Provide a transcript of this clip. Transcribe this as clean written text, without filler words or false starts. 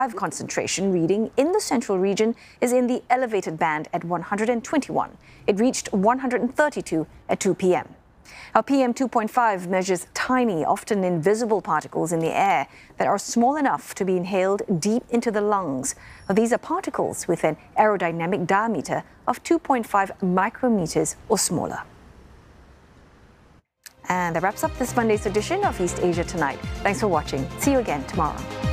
Concentration reading in the central region is in the elevated band at 121. It reached 132 at 2 p.m. Our PM 2.5 measures tiny, often invisible particles in the air that are small enough to be inhaled deep into the lungs. These are particles with an aerodynamic diameter of 2.5 micrometers or smaller. And that wraps up this Monday's edition of East Asia Tonight. Thanks for watching. See you again tomorrow.